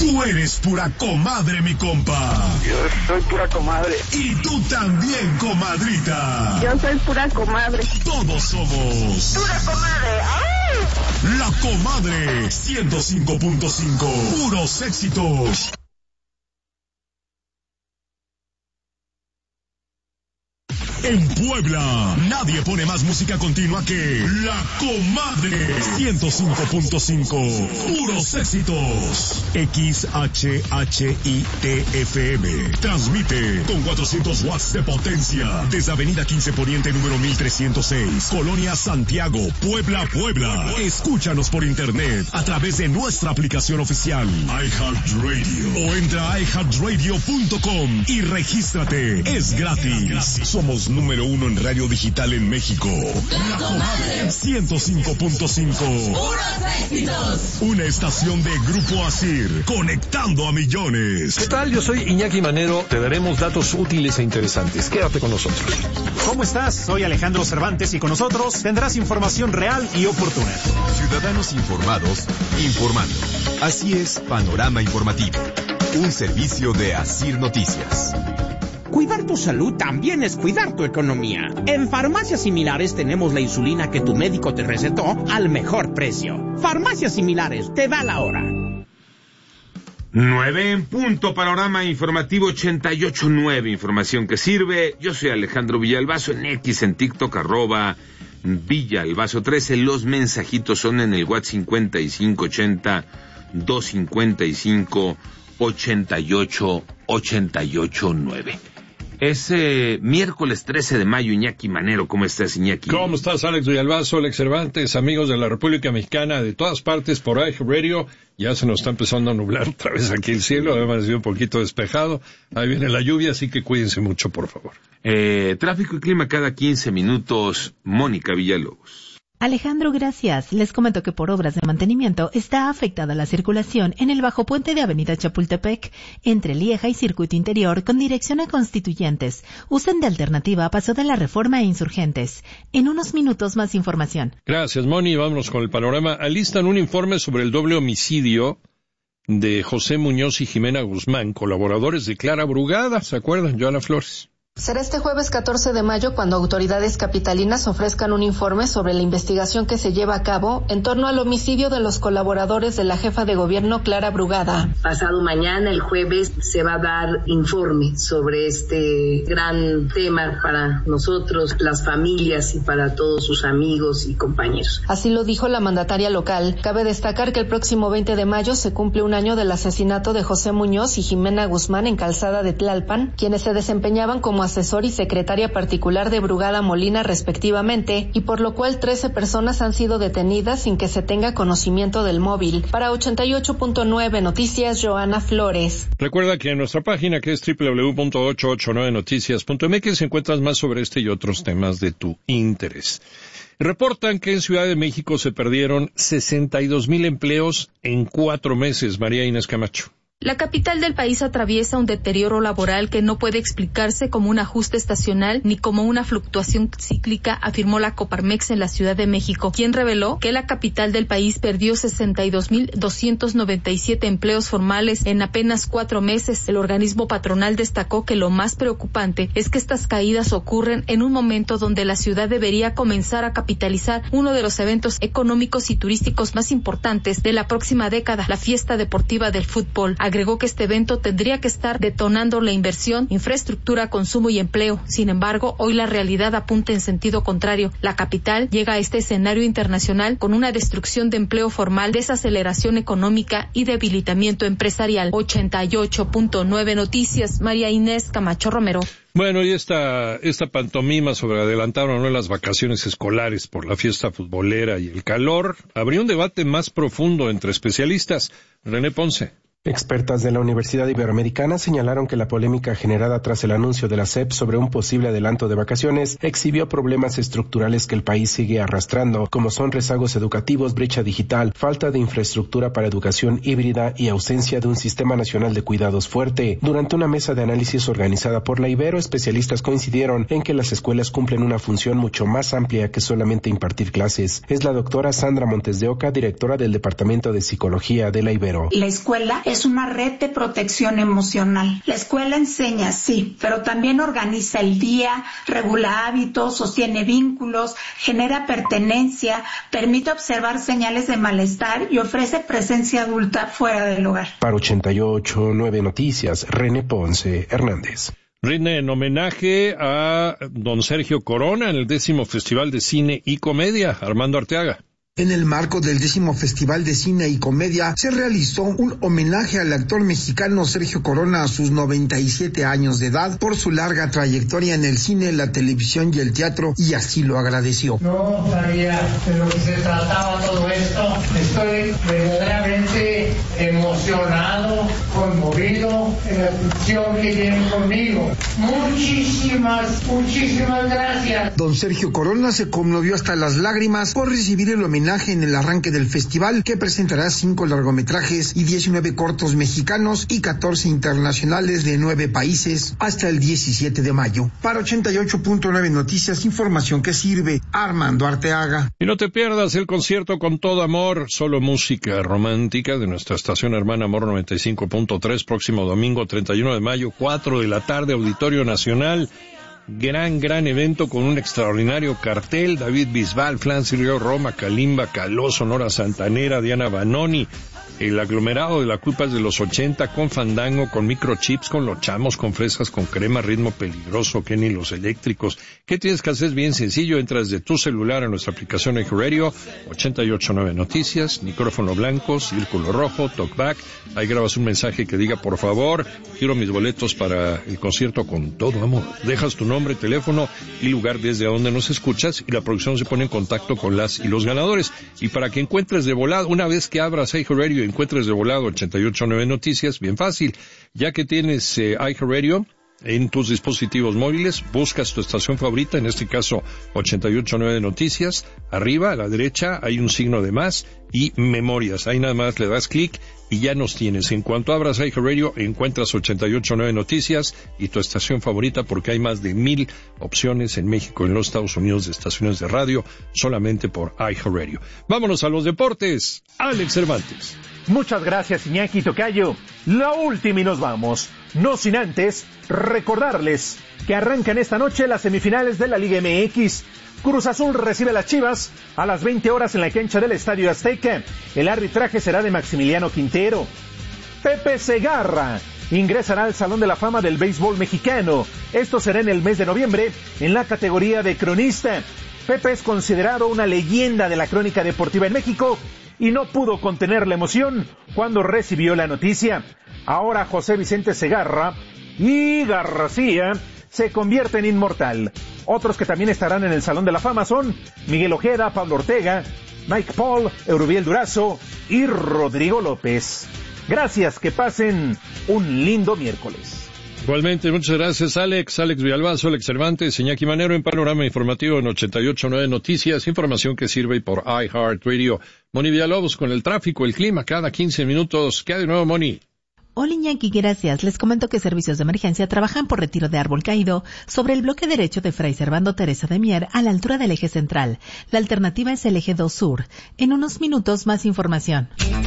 Tú eres pura comadre, mi compa. Yo soy pura comadre. Y tú también, comadrita. Yo soy pura comadre. Todos somos pura comadre. ¡Ay! La Comadre 105.5. Puros éxitos. En Puebla, nadie pone más música continua que La Comadre 105.5. Puros éxitos. XHHITFM. Transmite con 400 watts de potencia desde Avenida 15 Poniente número 1306, Colonia Santiago, Puebla, Puebla. Escúchanos por internet a través de nuestra aplicación oficial iHeartRadio o entra a iHeartRadio.com y regístrate. Es gratis. Somos número 1 en radio digital en México. La Comadre 105.5. Puros éxitos. Una estación de Grupo Asir, conectando a millones. ¿Qué tal? Yo soy Iñaki Manero. Te daremos datos útiles e interesantes. Quédate con nosotros. ¿Cómo estás? Soy Alejandro Cervantes y con nosotros tendrás información real y oportuna. Ciudadanos informados, informando. Así es, Panorama Informativo. Un servicio de Asir Noticias. Cuidar tu salud también es cuidar tu economía. En Farmacias Similares tenemos la insulina que tu médico te recetó al mejor precio. Farmacias Similares, te da la hora. 9 en punto, Panorama Informativo 88.9, información que sirve. Yo soy Alejandro Villalbazo, en X, en TikTok, @Villalbazo13. Los mensajitos son en el WhatsApp 5580-255-8889. Es miércoles 13 de mayo, Iñaki Manero. ¿Cómo estás, Iñaki? ¿Cómo estás, Alex Villalbazo, Alex Cervantes, amigos de la República Mexicana, de todas partes por iHeartRadio? Ya se nos está empezando a nublar otra vez aquí el cielo, ha amanecido un poquito despejado. Ahí viene la lluvia, así que cuídense mucho, por favor. Tráfico y clima cada 15 minutos, Mónica Villalobos. Alejandro, gracias. Les comento que por obras de mantenimiento está afectada la circulación en el bajo puente de Avenida Chapultepec, entre Lieja y Circuito Interior, con dirección a Constituyentes. Usen de alternativa a Paso de la Reforma e Insurgentes. En unos minutos más información. Gracias, Moni. Vámonos con el panorama. Alistan un informe sobre el doble homicidio de José Muñoz y Jimena Guzmán, colaboradores de Clara Brugada. ¿Se acuerdan? Joana Flores. Será este jueves 14 de mayo cuando autoridades capitalinas ofrezcan un informe sobre la investigación que se lleva a cabo en torno al homicidio de los colaboradores de la jefa de gobierno Clara Brugada. Pasado mañana, el jueves, se va a dar informe sobre este gran tema para nosotros, las familias y para todos sus amigos y compañeros. Así lo dijo la mandataria local. Cabe destacar que el próximo 20 de mayo se cumple un año del asesinato de José Muñoz y Jimena Guzmán en Calzada de Tlalpan, quienes se desempeñaban como asesor y secretaria particular de Brugada Molina respectivamente, y por lo cual 13 personas han sido detenidas sin que se tenga conocimiento del móvil. Para 88.9 Noticias, Joana Flores. Recuerda que en nuestra página, que es www.889noticias.mx, encuentras más sobre este y otros temas de tu interés. Reportan que en Ciudad de México se perdieron 62,000 empleos en 4 meses. María Inés Camacho. La capital del país atraviesa un deterioro laboral que no puede explicarse como un ajuste estacional ni como una fluctuación cíclica, afirmó la Coparmex en la Ciudad de México, quien reveló que la capital del país perdió 62,297 empleos formales en apenas 4 meses. El organismo patronal destacó que lo más preocupante es que estas caídas ocurren en un momento donde la ciudad debería comenzar a capitalizar uno de los eventos económicos y turísticos más importantes de la próxima década, la fiesta deportiva del fútbol. Agregó que este evento tendría que estar detonando la inversión, infraestructura, consumo y empleo. Sin embargo, hoy la realidad apunta en sentido contrario. La capital llega a este escenario internacional con una destrucción de empleo formal, desaceleración económica y debilitamiento empresarial. 88.9 Noticias, María Inés Camacho Romero. Bueno, y esta pantomima sobre adelantar o no las vacaciones escolares por la fiesta futbolera y el calor abrió un debate más profundo entre especialistas. René Ponce. Expertas de la Universidad Iberoamericana señalaron que la polémica generada tras el anuncio de la SEP sobre un posible adelanto de vacaciones exhibió problemas estructurales que el país sigue arrastrando, como son rezagos educativos, brecha digital, falta de infraestructura para educación híbrida y ausencia de un sistema nacional de cuidados fuerte. Durante una mesa de análisis organizada por la Ibero, especialistas coincidieron en que las escuelas cumplen una función mucho más amplia que solamente impartir clases. Es la doctora Sandra Montes de Oca, directora del Departamento de Psicología de la Ibero. La escuela es una red de protección emocional. La escuela enseña, sí, pero también organiza el día, regula hábitos, sostiene vínculos, genera pertenencia, permite observar señales de malestar y ofrece presencia adulta fuera del hogar. Para 88.9 Noticias, René Ponce Hernández. Rinde en homenaje a don Sergio Corona en el 10º Festival de Cine y Comedia. Armando Arteaga. En el marco del 10º Festival de Cine y Comedia se realizó un homenaje al actor mexicano Sergio Corona a sus 97 años de edad por su larga trayectoria en el cine, la televisión y el teatro, y así lo agradeció. No sabía de lo que se trataba todo esto. Estoy verdaderamente emocionado, conmovido en la atención que tienen conmigo. Muchísimas gracias. Don Sergio Corona se conmovió hasta las lágrimas por recibir el homenaje en el arranque del festival, que presentará 5 largometrajes y 19 cortos mexicanos y 14 internacionales de 9 países hasta el 17 de mayo. Para 88.9 Noticias, información que sirve. Armando Arteaga. Y no te pierdas el concierto Con Todo Amor, solo música romántica de nuestra estación hermana Amor 95.3, próximo domingo 31 de mayo, 4 de la tarde, Auditorio Nacional. Gran evento con un extraordinario cartel: David Bisbal, Francis Río Roma, Kalimba, Caló, Sonora Santanera, Diana Banoni, el aglomerado de la culpa es de los 80, con Fandango, con Microchips, con Los Chamos, con Fresas, con Crema, Ritmo Peligroso, Kenny Los Eléctricos. ¿Qué tienes que hacer? Es bien sencillo, entras de tu celular a nuestra aplicación iHeartRadio, 88.9 Noticias, micrófono blanco, círculo rojo, talkback, ahí grabas un mensaje que diga: por favor, quiero mis boletos para el concierto Con Todo Amor. Dejas tu nombre, teléfono y lugar desde donde nos escuchas, y la producción se pone en contacto con las y los ganadores. Y para que encuentres de volada, una vez que abras iHeartRadio, encuentres de volado 88.9 Noticias, bien fácil, ya que tienes iHeartRadio en tus dispositivos móviles, buscas tu estación favorita, en este caso 88.9 Noticias, arriba a la derecha hay un signo de más y memorias, ahí nada más le das clic y ya nos tienes. En cuanto abras iHeartRadio, encuentras 88.9 Noticias y tu estación favorita, porque hay más de 1,000 opciones en México y en los Estados Unidos de estaciones de radio solamente por iHeartRadio. Vámonos a los deportes. Alex Cervantes. Muchas gracias, Iñaki Tocayo. La última y nos vamos. No sin antes recordarles que arrancan esta noche las semifinales de la Liga MX. Cruz Azul recibe a las Chivas a las 20 horas en la cancha del Estadio Azteca. El arbitraje será de Maximiliano Quintero. Pepe Segarra ingresará al Salón de la Fama del Béisbol Mexicano. Esto será en el mes de noviembre en la categoría de cronista. Pepe es considerado una leyenda de la crónica deportiva en México y no pudo contener la emoción cuando recibió la noticia. Ahora José Vicente Segarra y García se convierte en inmortal. Otros que también estarán en el Salón de la Fama son Miguel Ojeda, Pablo Ortega, Mike Paul, Eurubiel Durazo y Rodrigo López. Gracias, que pasen un lindo miércoles. Igualmente, muchas gracias, Alex Villalbazo, Alex Cervantes, Iñaki Manero en Panorama Informativo en 88.9 Noticias, información que sirve por iHeartRadio. Moni Villalobos con el tráfico, el clima, cada 15 minutos. ¿Qué hay de nuevo, Moni? Hola, Iñaki, gracias. Les comento que servicios de emergencia trabajan por retiro de árbol caído sobre el bloque derecho de Fray Servando Teresa de Mier a la altura del eje central. La alternativa es el eje 2 sur. En unos minutos, más información.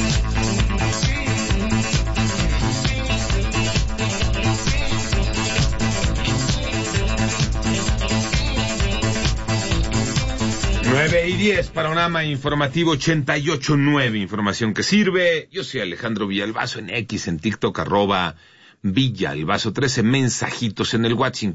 Nueve y 10, Panorama Informativo 88.9, información que sirve. Yo soy Alejandro Villalbazo en X, en TikTok, @Villalbazo 13, mensajitos en el WhatsApp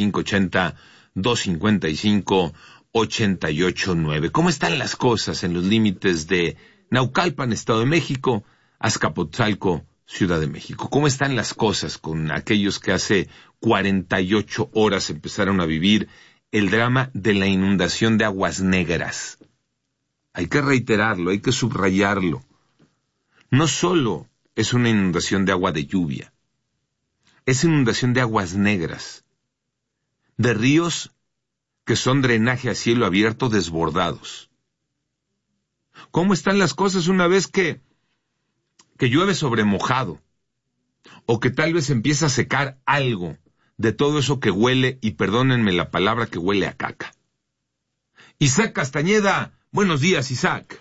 5580-255-889. ¿Cómo están las cosas en los límites de Naucalpan, Estado de México, Azcapotzalco, Ciudad de México? ¿Cómo están las cosas con aquellos que hace 48 horas empezaron a vivir el drama de la inundación de Aguas Negras? Hay que reiterarlo, hay que subrayarlo. No solo es una inundación de agua de lluvia, es inundación de aguas negras, de ríos que son drenaje a cielo abierto desbordados. ¿Cómo están las cosas una vez que llueve sobre mojado? O que tal vez empieza a secar algo de todo eso que huele, y perdónenme la palabra, que huele a caca. Isaac Castañeda, buenos días, Isaac.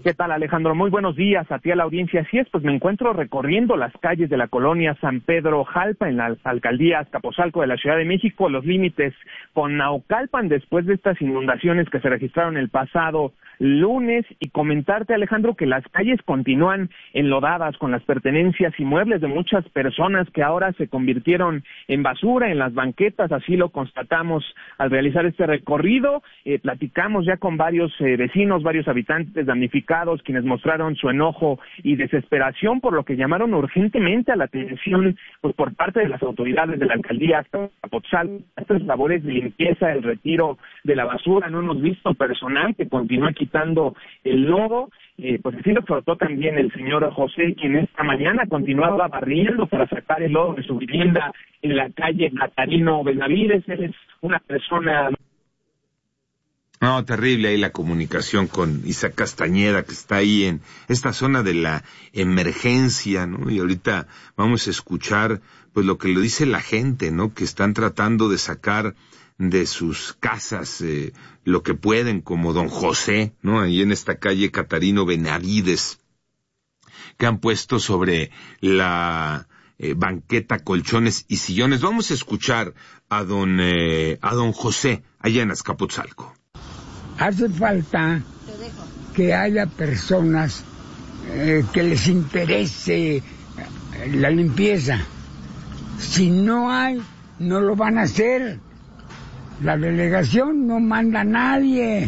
¿Qué tal, Alejandro? Muy buenos días a ti, a la audiencia. Así es, pues me encuentro recorriendo las calles de la colonia San Pedro Jalpa en la alcaldía Azcapotzalco de la Ciudad de México, los límites con Naucalpan después de estas inundaciones que se registraron el pasado lunes, y comentarte, Alejandro, que las calles continúan enlodadas con las pertenencias y muebles de muchas personas que ahora se convirtieron en basura en las banquetas. Así lo constatamos al realizar este recorrido. Platicamos ya con varios vecinos, varios habitantes damnificados, quienes mostraron su enojo y desesperación, por lo que llamaron urgentemente a la atención pues por parte de las autoridades de la alcaldía Azcapotzalco estas labores de limpieza, el retiro de la basura. No hemos visto personal que continúa quitando el lodo. Pues así lo exhortó también el señor José, quien esta mañana continuaba barriendo para sacar el lodo de su vivienda en la calle Catarino Benavides. Él es una persona... No, terrible ahí la comunicación con Isaac Castañeda, que está ahí en esta zona de la emergencia, ¿no? Y ahorita vamos a escuchar pues lo que le dice la gente, ¿no? Que están tratando de sacar de sus casas lo que pueden, como don José, ¿no? Ahí en esta calle Catarino Benavides, que han puesto sobre la banqueta colchones y sillones. Vamos a escuchar a don José allá en Azcapotzalco. Hace falta que haya personas que les interese la limpieza. Si no hay, no lo van a hacer. La delegación no manda a nadie.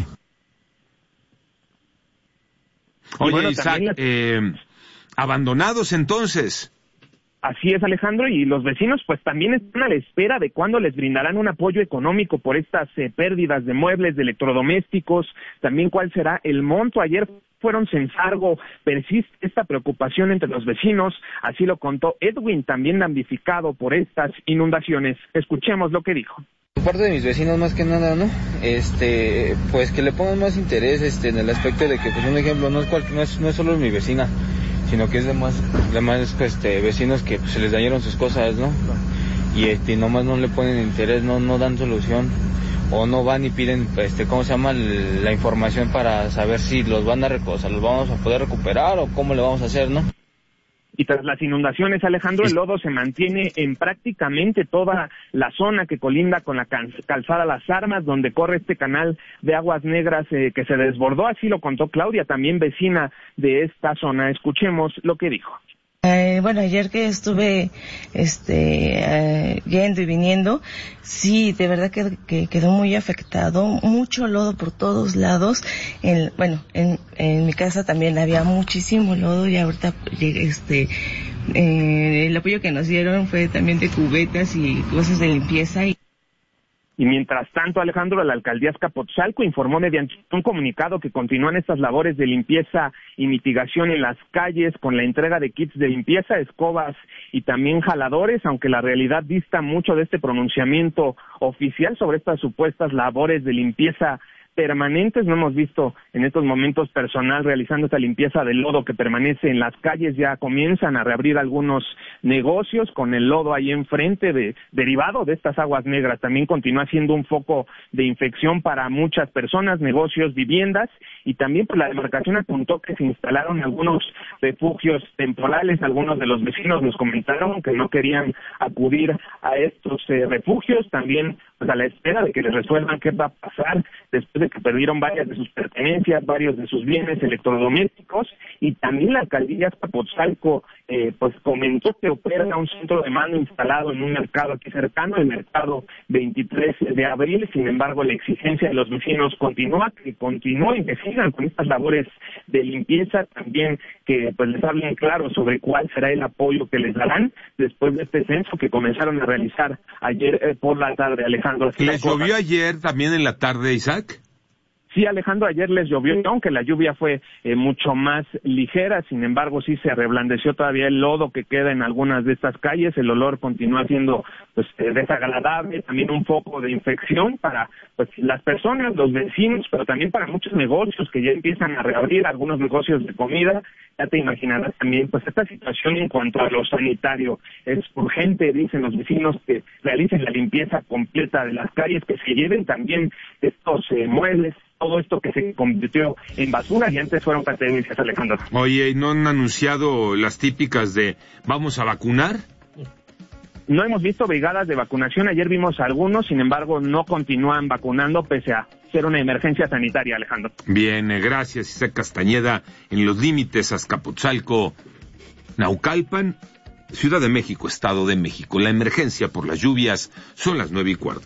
Oye, bueno, Isaac, abandonados entonces. Así es, Alejandro, y los vecinos pues también están a la espera de cuándo les brindarán un apoyo económico por estas pérdidas de muebles, de electrodomésticos, también cuál será el monto. Ayer fueron Censargo, persiste esta preocupación entre los vecinos, así lo contó Edwin, también damnificado por estas inundaciones. Escuchemos lo que dijo. Por parte de mis vecinos, más que nada, ¿no? Pues que le pongan más interés en el aspecto de que, pues un ejemplo, no es solo mi vecina, sino que es demás vecinos que pues, se les dañaron sus cosas, ¿no? Y nomás no le ponen interés, no dan solución, o no van y piden, la información para saber si los van a los vamos a poder recuperar o cómo le vamos a hacer, ¿no? Y tras las inundaciones, Alejandro, el lodo se mantiene en prácticamente toda la zona que colinda con la calzada Las Armas, donde corre este canal de aguas negras que se desbordó. Así lo contó Claudia, también vecina de esta zona. Escuchemos lo que dijo. Bueno, ayer que estuve yendo y viniendo, sí, de verdad que quedó muy afectado, mucho lodo por todos lados. En mi casa también había muchísimo lodo y ahorita el apoyo que nos dieron fue también de cubetas y cosas de limpieza. Y mientras tanto, Alejandro, la alcaldía Azcapotzalco informó mediante un comunicado que continúan estas labores de limpieza y mitigación en las calles con la entrega de kits de limpieza, escobas y también jaladores, aunque la realidad dista mucho de este pronunciamiento oficial sobre estas supuestas labores de limpieza permanentes. No hemos visto en estos momentos personal realizando esta limpieza del lodo que permanece en las calles. Ya comienzan a reabrir algunos negocios con el lodo ahí enfrente derivado de estas aguas negras. También continúa siendo un foco de infección para muchas personas, negocios, viviendas, y también pues la demarcación apuntó que se instalaron algunos refugios temporales. Algunos de los vecinos nos comentaron que no querían acudir a estos refugios, también pues a la espera de que les resuelvan qué va a pasar después de que perdieron varias de sus pertenencias, varios de sus bienes electrodomésticos. Y también la alcaldía Azcapotzalco pues comentó que opera un centro de mando instalado en un mercado aquí cercano, el mercado 23 de abril. Sin embargo, la exigencia de los vecinos continúa, que continúen, que sigan con estas labores de limpieza, también que pues les hablen claro sobre cuál será el apoyo que les darán después de este censo que comenzaron a realizar ayer por la tarde, Alejandro. ¿Les llovió ayer también en la tarde, Isaac? Sí, Alejandro, ayer les llovió, aunque la lluvia fue mucho más ligera. Sin embargo, sí se reblandeció todavía el lodo que queda en algunas de estas calles. El olor continúa siendo pues desagradable, también un foco de infección para pues las personas, los vecinos, pero también para muchos negocios que ya empiezan a reabrir, algunos negocios de comida. Ya te imaginarás también pues esta situación en cuanto a lo sanitario. Es urgente, dicen los vecinos, que realicen la limpieza completa de las calles, que se lleven también estos muebles, todo esto que se convirtió en basura y antes fueron pertenencias, Alejandro. Oye, ¿y no han anunciado las típicas de vamos a vacunar? No hemos visto brigadas de vacunación, ayer vimos algunos, sin embargo no continúan vacunando pese a ser una emergencia sanitaria, Alejandro. Bien, gracias, Isaac Castañeda. En los límites Azcapotzalco, Naucalpan, Ciudad de México, Estado de México. La emergencia por las lluvias son las 9:15.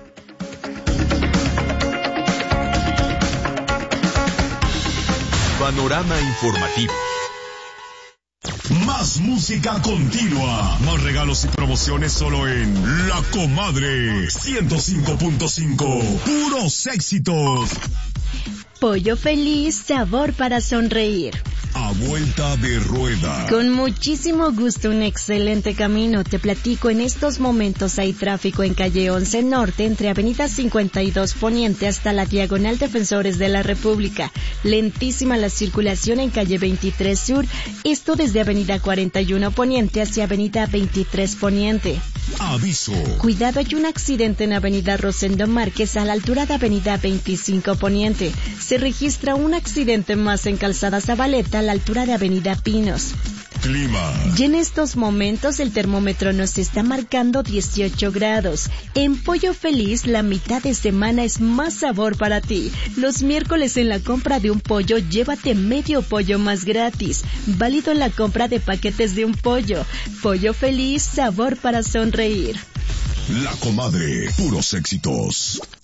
Panorama informativo. Más música continua, más regalos y promociones solo en La Comadre 105.5. Puros éxitos. Pollo Feliz, sabor para sonreír. A vuelta de rueda. Con muchísimo gusto, un excelente camino. Te platico, en estos momentos hay tráfico en calle 11 Norte, entre avenida 52 Poniente hasta la diagonal Defensores de la República. Lentísima la circulación en calle 23 Sur, esto desde avenida 41 Poniente hacia avenida 23 Poniente. Aviso. Cuidado, hay un accidente en avenida Rosendo Márquez a la altura de avenida 25 Poniente. Se registra un accidente más en calzada Zabaleta a la altura de avenida Pinos. Clima. Y en estos momentos el termómetro nos está marcando 18 grados. En Pollo Feliz, la mitad de semana es más sabor para ti. Los miércoles en la compra de un pollo, llévate medio pollo más gratis. Válido en la compra de paquetes de un pollo. Pollo Feliz, sabor para sonreír. La Comadre, puros éxitos.